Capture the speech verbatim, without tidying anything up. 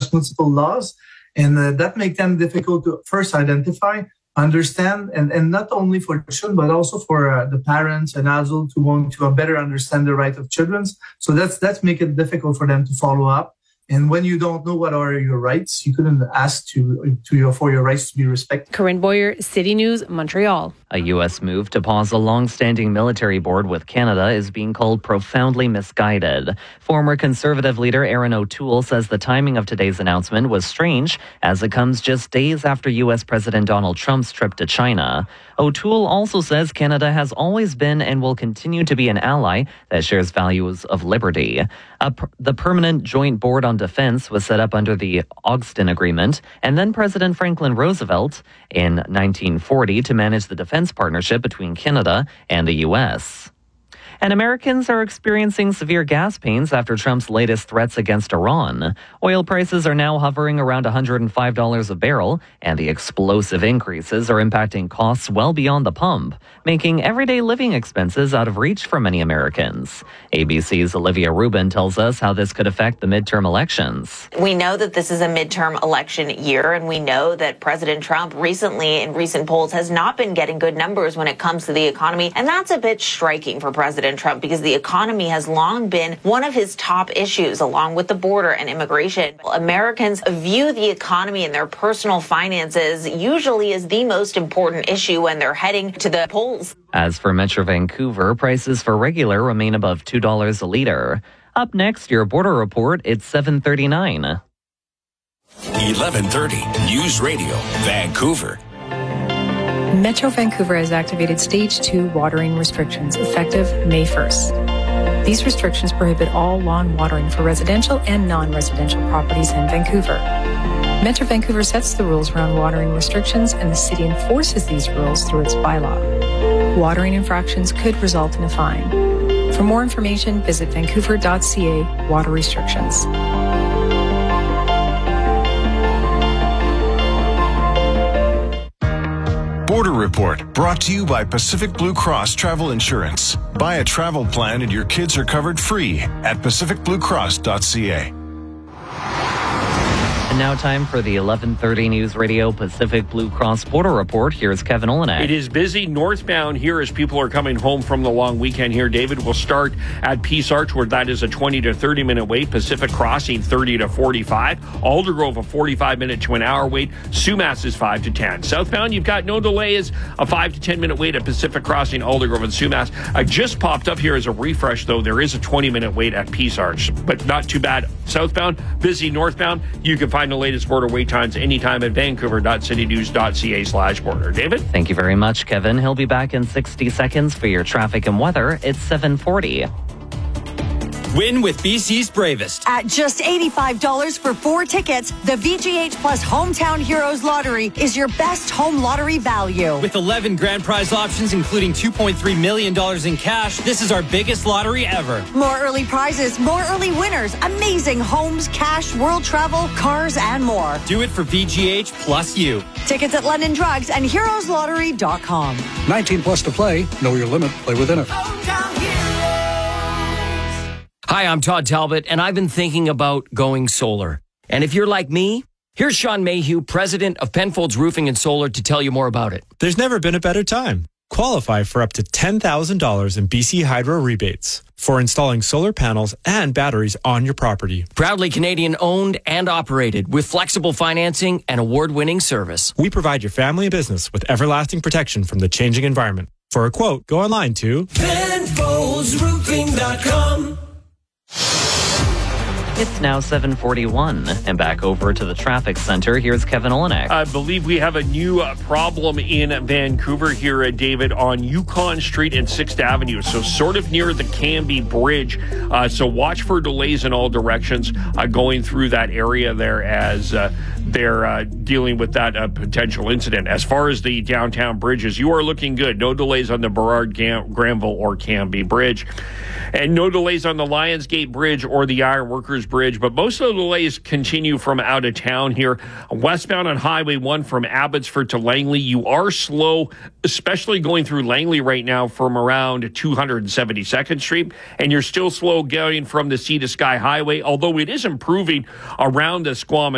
slash multiple laws. And uh, that makes them difficult to first identify, understand, and, and not only for children, but also for uh, the parents and adults who want to uh, better understand the right of children. So that's that's make it difficult for them to follow up. And when you don't know what are your rights, you couldn't ask to to your for your rights to be respected. Corinne Boyer, City News, Montreal. A U S move to pause a long-standing military board with Canada is being called profoundly misguided. Former Conservative leader Erin O'Toole says the timing of today's announcement was strange, as it comes just days after U S President Donald Trump's trip to China. O'Toole also says Canada has always been and will continue to be an ally that shares values of liberty. A, the Permanent Joint Board on Defense was set up under the Ogston Agreement, and then President Franklin Roosevelt in nineteen forty to manage the defense partnership between Canada and the U S. And Americans are experiencing severe gas pains after Trump's latest threats against Iran. Oil prices are now hovering around one hundred five dollars a barrel, and the explosive increases are impacting costs well beyond the pump, making everyday living expenses out of reach for many Americans. A B C's Olivia Rubin tells us how this could affect the midterm elections. We know that this is a midterm election year, and we know that President Trump recently, in recent polls, has not been getting good numbers when it comes to the economy, and that's a bit striking for President Trump because the economy has long been one of his top issues, along with the border and immigration. Americans view the economy and their personal finances usually as the most important issue when they're heading to the polls. As for Metro Vancouver, prices for regular remain above two dollars a litre. Up next, your border report. It's seven thirty-nine. eleven thirty News Radio, Vancouver. Metro Vancouver has activated Stage two watering restrictions effective May first. These restrictions prohibit all lawn watering for residential and non-residential properties in Vancouver. Metro Vancouver sets the rules around watering restrictions, and the city enforces these rules through its bylaw. Watering infractions could result in a fine. For more information, visit vancouver dot c a water restrictions. Border Report, brought to you by Pacific Blue Cross Travel Insurance. Buy a travel plan and your kids are covered free at pacific blue cross dot c a. And now time for the eleven thirty News Radio Pacific Blue Cross Border Report. Here's Kevin Olenek. It is busy northbound here as people are coming home from the long weekend here. David, will start at Peace Arch, where that is a twenty to thirty minute wait. Pacific Crossing, thirty to forty-five. Aldergrove, a forty-five minute to an hour wait. Sumas is five to ten. Southbound, you've got no delays, a five to ten minute wait at Pacific Crossing, Aldergrove, and Sumas. I just popped up here as a refresh, though. There is a twenty minute wait at Peace Arch, but not too bad. Southbound, busy northbound. You can find the latest border wait times anytime at vancouver dot city news dot c a slash border. David? Thank you very much, Kevin. He'll be back in sixty seconds for your traffic and weather. It's seven forty. Win with B C's Bravest. At just eighty-five dollars for four tickets, the V G H Plus Hometown Heroes Lottery is your best home lottery value. With eleven grand prize options, including two point three million dollars in cash, this is our biggest lottery ever. More early prizes, more early winners, amazing homes, cash, world travel, cars, and more. Do it for V G H plus you. Tickets at London Drugs and heroes lottery dot com. nineteen plus to play. Know your limit. Play within it. Hi, I'm Todd Talbot, and I've been thinking about going solar. And if you're like me, here's Sean Mayhew, president of Penfolds Roofing and Solar, to tell you more about it. There's never been a better time. Qualify for up to ten thousand dollars in B C Hydro rebates for installing solar panels and batteries on your property. Proudly Canadian owned and operated with flexible financing and award-winning service. We provide your family and business with everlasting protection from the changing environment. For a quote, go online to penfolds roofing dot com. It's now seven forty-one, and back over to the traffic center. Here's Kevin Olenek. I believe we have a new uh, problem in Vancouver here, uh, David, on Yukon Street and sixth Avenue, so sort of near the Cambie Bridge. Uh, so watch for delays in all directions uh, going through that area there as uh, they're uh, dealing with that uh, potential incident. As far as the downtown bridges, you are looking good. No delays on the Burrard, Gam- Granville, or Cambie Bridge. And no delays on the Lionsgate Bridge or the Ironworkers Bridge, but most of the delays continue from out of town here. Westbound on Highway one from Abbotsford to Langley, you are slow, especially going through Langley right now from around two hundred seventy-second Street, and you're still slow going from the Sea to Sky Highway, although it is improving around the Squamish